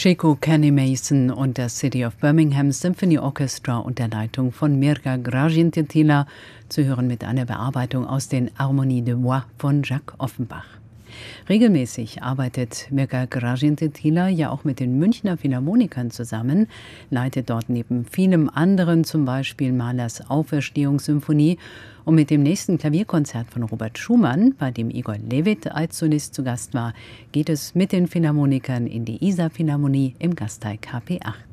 Chico Kenny Mason und das City of Birmingham Symphony Orchestra unter Leitung von Mirka Gražinytėla, zu hören mit einer Bearbeitung aus den Harmonies de Bois von Jacques Offenbach. Regelmäßig arbeitet Mirka Gražinytėla ja auch mit den Münchner Philharmonikern zusammen, leitet dort neben vielem anderen zum Beispiel Mahlers Auferstehungssymphonie, und mit dem nächsten Klavierkonzert von Robert Schumann, bei dem Igor Levit als Solist zu Gast war, geht es mit den Philharmonikern in die Isar Philharmonie im Gasteig KP 8.